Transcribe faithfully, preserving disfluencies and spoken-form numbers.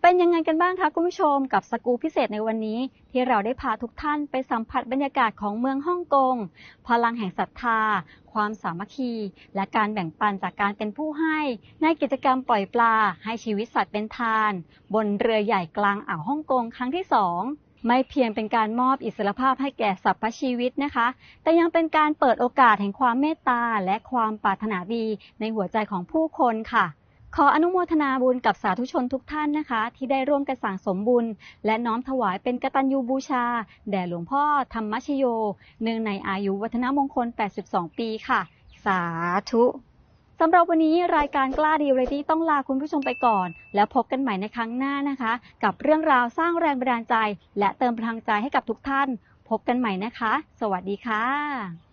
เป็นยังไงกันบ้างคะคุณผู้ชมกับสกู๊ปพิเศษในวันนี้ที่เราได้พาทุกท่านไปสัมผัสบรรยากาศของเมืองฮ่องกงพลังแห่งศรัทธาความสามัคคีและการแบ่งปันจากการเป็นผู้ให้ในกิจกรรมปล่อยปลาให้ชีวิตสัตว์เป็นทานบนเรือใหญ่กลางอ่าวฮ่องกงครั้งที่สองไม่เพียงเป็นการมอบอิสรภาพให้แก่สรรพชีวิตนะคะแต่ยังเป็นการเปิดโอกาสแห่งความเมตตาและความปรารถนาดีในหัวใจของผู้คนค่ะขออนุโมทนาบุญกับสาธุชนทุกท่านนะคะที่ได้ร่วมกันสั่งสมบุญและน้อมถวายเป็นกตัญญูบูชาแด่หลวงพ่อธรรมชโยเนื่องในอายุวัฒนมงคลแปดสิบสองปีค่ะสาธุสำหรับวันนี้รายการกล้าดีเรดี้ต้องลาคุณผู้ชมไปก่อนแล้วพบกันใหม่ในครั้งหน้านะคะกับเรื่องราวสร้างแรงบันดาลใจและเติมพลังใจให้กับทุกท่านพบกันใหม่นะคะสวัสดีค่ะ